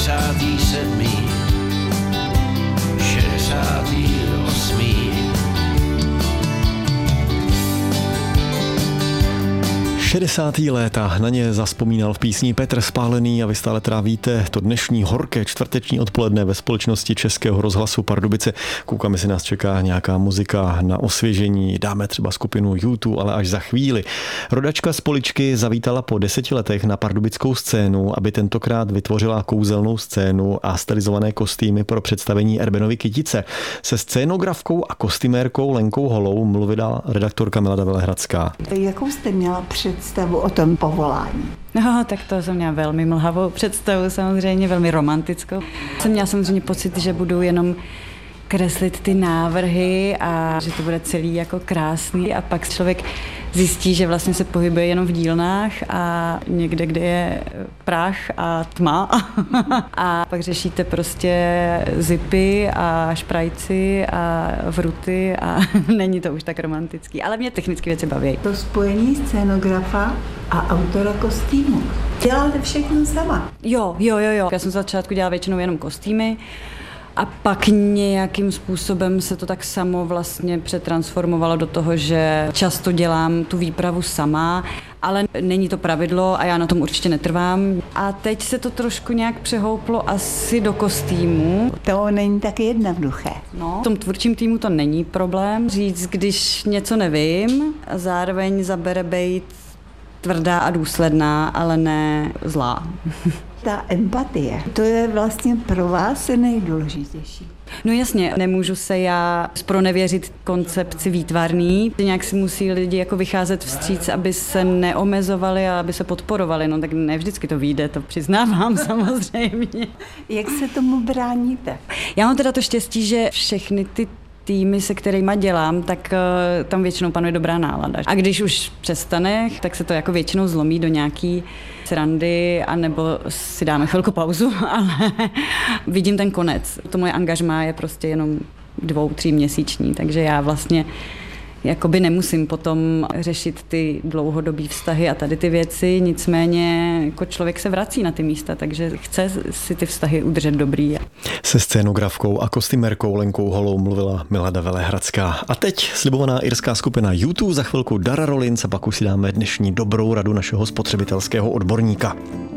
67. 68. 60. léta, na ně zazpomínal v písni Petr Spálený a vy stále trávíte to dnešní horké čtvrteční odpoledne ve společnosti Českého rozhlasu Pardubice. Koukám, jestli nás čeká nějaká muzika na osvěžení, dáme třeba skupinu U2, ale až za chvíli. Rodačka z Poličky zavítala po 10 letech na pardubickou scénu, aby tentokrát vytvořila kouzelnou scénu a stylizované kostýmy pro představení Erbenovy Kytice. Se scénografkou a kostymérkou Lenkou Holou mluvila redaktorka Milada Velehradská. Jakou jste měla představu o tom povolání? No, tak to jsem měla velmi mlhavou představu, samozřejmě velmi romantickou. Jsem měla samozřejmě pocit, že budu jenom kreslit ty návrhy a že to bude celý jako krásný a pak člověk zjistí, že vlastně se pohybuje jenom v dílnách a někde, kde je prach a tma a pak řešíte prostě zipy a šprajci a vruty a není to už tak romantický, ale mě technické věci baví. To spojení scénografa a autora kostýmu. Děláte všechno sama? Jo. Já jsem začátku dělala většinou jenom kostýmy, a pak nějakým způsobem se to tak samo vlastně přetransformovalo do toho, že často dělám tu výpravu sama, ale není to pravidlo a já na tom určitě netrvám. A teď se to trošku nějak přehouplo asi do kostýmu. To není tak jednoduché. No, v tom tvůrčím týmu to není problém říct, když něco nevím, a zároveň zabere být tvrdá a důsledná, ale ne zlá. Ta empatie, to je vlastně pro vás nejdůležitější. No jasně, nemůžu se já zpronevěřit koncepci výtvarný. Nějak si musí lidi jako vycházet vstříc, aby se neomezovali a aby se podporovali. No tak ne vždycky to vyjde, to přiznávám samozřejmě. Jak se tomu bráníte? Já mám teda to štěstí, že všechny ty týmy, se kterýma dělám, tak tam většinou panuje dobrá nálada. A když už přestane, tak se to jako většinou zlomí do nějaký srandy, anebo si dáme chvilku pauzu, ale vidím ten konec. To moje angažmá je prostě jenom 2-3 měsíční, takže já vlastně jakoby nemusím potom řešit ty dlouhodobý vztahy a tady ty věci, nicméně jako člověk se vrací na ty místa, takže chce si ty vztahy udržet dobrý. Se scénografkou a kostymérkou Lenkou Holou mluvila Milada Velehradská. A teď slibovaná irská skupina U2, za chvilku Dara Rollins a pak už si dáme dnešní dobrou radu našeho spotřebitelského odborníka.